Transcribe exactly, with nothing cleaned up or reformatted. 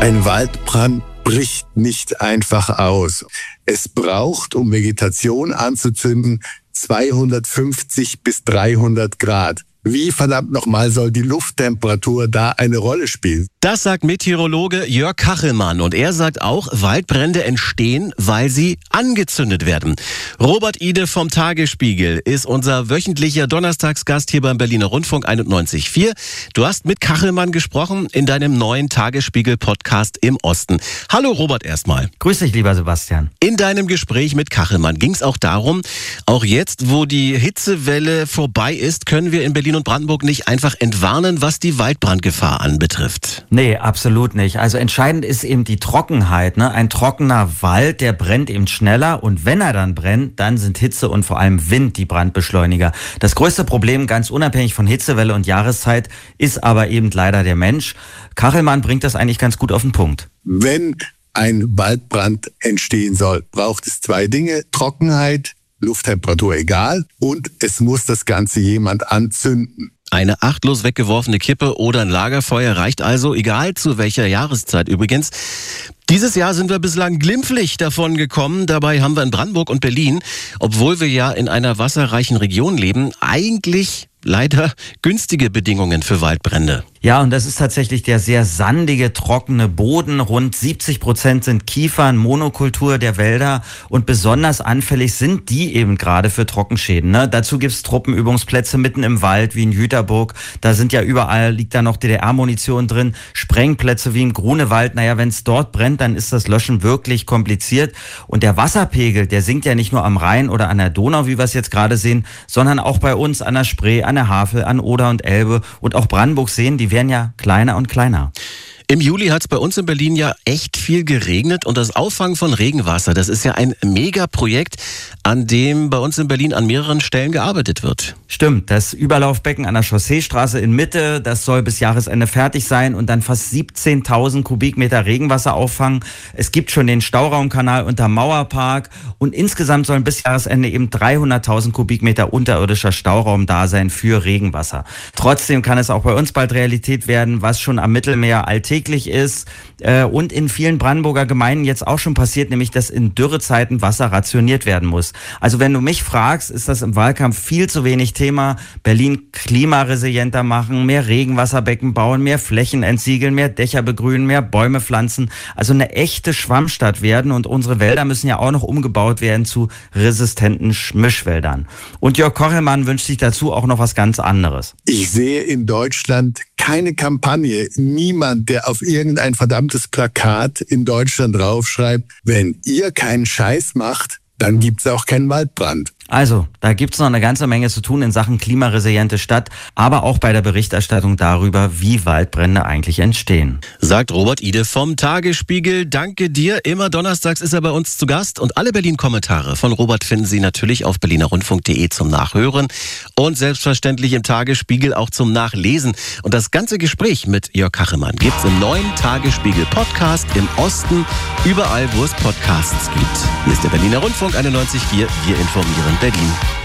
Ein Waldbrand bricht nicht einfach aus. Es braucht, um Vegetation anzuzünden, zweihundertfünfzig bis dreihundert Grad. Wie verdammt nochmal soll die Lufttemperatur da eine Rolle spielen? Das sagt Meteorologe Jörg Kachelmann. Und er sagt auch, Waldbrände entstehen, weil sie angezündet werden. Robert Ide vom Tagesspiegel ist unser wöchentlicher Donnerstagsgast hier beim Berliner Rundfunk einundneunzig Komma vier. Du hast mit Kachelmann gesprochen in deinem neuen Tagesspiegel-Podcast im Osten. Hallo Robert erstmal. Grüß dich, lieber Sebastian. In deinem Gespräch mit Kachelmann ging es auch darum, auch jetzt, wo die Hitzewelle vorbei ist, können wir in Berlin und Brandenburg nicht einfach entwarnen, was die Waldbrandgefahr anbetrifft. Nee, absolut nicht. Also entscheidend ist eben die Trockenheit. Ne? Ein trockener Wald, der brennt eben schneller, und wenn er dann brennt, dann sind Hitze und vor allem Wind die Brandbeschleuniger. Das größte Problem, ganz unabhängig von Hitzewelle und Jahreszeit, ist aber eben leider der Mensch. Kachelmann bringt das eigentlich ganz gut auf den Punkt. Wenn ein Waldbrand entstehen soll, braucht es zwei Dinge: Trockenheit, Lufttemperatur egal, und es muss das Ganze jemand anzünden. Eine achtlos weggeworfene Kippe oder ein Lagerfeuer reicht also, egal zu welcher Jahreszeit übrigens. Dieses Jahr sind wir bislang glimpflich davon gekommen. Dabei haben wir in Brandenburg und Berlin, obwohl wir ja in einer wasserreichen Region leben, eigentlich leider günstige Bedingungen für Waldbrände. Ja, und das ist tatsächlich der sehr sandige, trockene Boden. Rund siebzig Prozent sind Kiefern, Monokultur der Wälder, und besonders anfällig sind die eben gerade für Trockenschäden. Ne? Dazu gibt's Truppenübungsplätze mitten im Wald wie in Jüterburg. Da sind ja überall, liegt da noch D D R-Munition drin. Sprengplätze wie im Grunewald. Naja, wenn es dort brennt, dann ist das Löschen wirklich kompliziert. Und der Wasserpegel, der sinkt ja nicht nur am Rhein oder an der Donau, wie wir es jetzt gerade sehen, sondern auch bei uns an der Spree, an der Havel, an Oder und Elbe, und auch Brandenburg-Seen, die werden ja kleiner und kleiner. Im Juli hat es bei uns in Berlin ja echt viel geregnet, und das Auffangen von Regenwasser, das ist ja ein Megaprojekt, an dem bei uns in Berlin an mehreren Stellen gearbeitet wird. Stimmt, das Überlaufbecken an der Chausseestraße in Mitte, das soll bis Jahresende fertig sein und dann fast siebzehntausend Kubikmeter Regenwasser auffangen. Es gibt schon den Stauraumkanal unter Mauerpark, und insgesamt sollen bis Jahresende eben dreihunderttausend Kubikmeter unterirdischer Stauraum da sein für Regenwasser. Trotzdem kann es auch bei uns bald Realität werden, was schon am Mittelmeer alltäglich ist äh, und in vielen Brandenburger Gemeinden jetzt auch schon passiert, nämlich dass in Dürrezeiten Wasser rationiert werden muss. Also wenn du mich fragst, ist das im Wahlkampf viel zu wenig Thema. Berlin klimaresilienter machen, mehr Regenwasserbecken bauen, mehr Flächen entsiegeln, mehr Dächer begrünen, mehr Bäume pflanzen. Also eine echte Schwammstadt werden, und unsere Wälder müssen ja auch noch umgebaut werden zu resistenten Mischwäldern. Und Jörg Kachelmann wünscht sich dazu auch noch was ganz anderes. Ich sehe in Deutschland keine Kampagne, niemand, der auf irgendein verdammtes Plakat in Deutschland draufschreibt: Wenn ihr keinen Scheiß macht, dann gibt's auch keinen Waldbrand. Also, da gibt's noch eine ganze Menge zu tun in Sachen klimaresiliente Stadt, aber auch bei der Berichterstattung darüber, wie Waldbrände eigentlich entstehen. Sagt Robert Ide vom Tagesspiegel. Danke dir. Immer donnerstags ist er bei uns zu Gast, und alle Berlin-Kommentare von Robert finden Sie natürlich auf berliner rundfunk punkt de zum Nachhören und selbstverständlich im Tagesspiegel auch zum Nachlesen. Und das ganze Gespräch mit Jörg Kachelmann gibt's im neuen Tagesspiegel-Podcast im Osten, überall, wo es Podcasts gibt. Hier ist der Berliner Rundfunk einundneunzig Komma vier. Wir informieren Berlin.